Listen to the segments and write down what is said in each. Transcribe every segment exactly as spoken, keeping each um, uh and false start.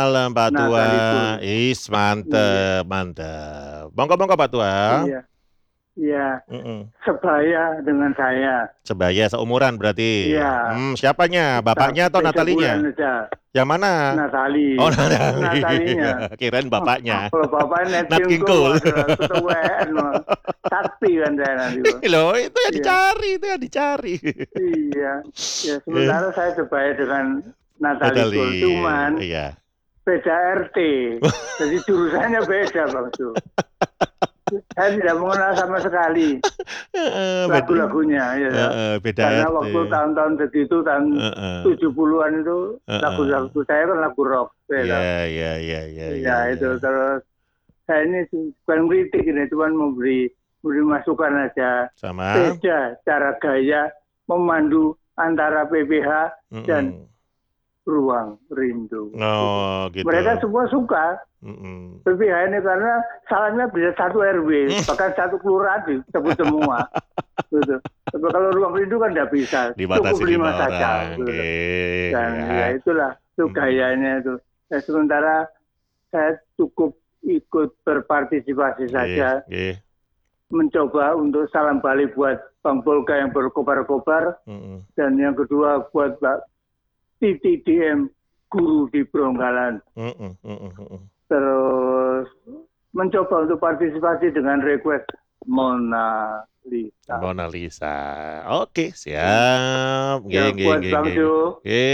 malam Pak Tua. Natalie Cole. Is Iya, mantep, mantep. Monggo-monggo Pak Tua. iya, iya. Mm-mm. Sebaya dengan saya. Sebaya seumuran berarti. Iya, Hmm, siapanya? ta- Bapaknya atau beda bulan Natalinya? aja. Yang mana? Oh, Natalie, Natali. Natalinya. Kirain bapaknya. Kalau bapaknya Nat Nat King King Cole, Cole. waduh, ketuaan, mah. Sakti kan saya nanti, Pak. Loh, itu yang Iya, dicari, itu yang dicari. iya. Ya, Eh, sementara saya sebaya dengan Natalie Cole, Natali, cuman iya. beda R T. Jadi jurusannya beda, Bang Su. Saya tidak mengenal sama sekali Heeh, beda, lagu-lagunya, ya. heeh, beda Karena R T. waktu tahun-tahun segitu, tahun Heeh, tujuh puluhan itu, heeh. lagu-lagu saya kan lagu rock, Iya, beda. iya, iya, iya, iya, Iya, itu. iya. Terus saya ini bukan kritik ini, cuma memberi, memberi masukan aja. Sama. Beda cara gaya memandu antara P P H dan Mm-mm. Ruang Rindu. Gitu. Oh, Mereka gitu. semua suka Mm-mm. P P H ini karena salahnya bisa satu R W, bahkan satu kelurahan disebut semua. Gitu. Tapi kalau Ruang Rindu kan tidak bisa, cukup Dibatasi lima lima saja. orang. Gitu. Oke, Dan ya. ya itulah, itu Mm-mm. gayanya itu. Ya, sementara saya cukup ikut berpartisipasi Oke, saja, oke. mencoba untuk salam balik buat Bang Polga yang berkobar-kobar, Mm-mm. dan yang kedua buat Mbak Titi D M, guru di Bronggalan. Mm-mm. Mm-mm. Mm-mm. Terus mencoba untuk partisipasi dengan request Mona Lisa. Mona Lisa. Oke, siap. Ya, Geng, geng, buat geng, Bang geng. Jo, Oke.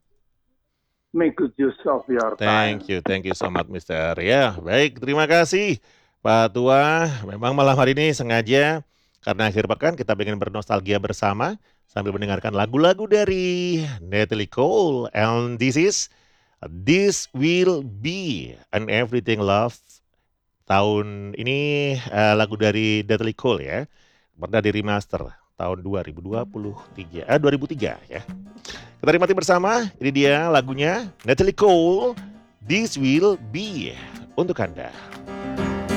make good use of your time. Thank you, thank you so much, Mister Ya, baik, terima kasih Pak Tua. Memang malam hari ini sengaja karena akhir pekan kita ingin bernostalgia bersama sambil mendengarkan lagu-lagu dari Natalie Cole. And this is This Will Be an Everything Love. Tahun ini eh, lagu dari Natalie Cole ya. Pernah di remaster tahun dua ribu dua puluh tiga, eh dua ribu tiga ya. Kita nikmati bersama, ini dia lagunya Natalie Cole, This Will Be, untuk Anda.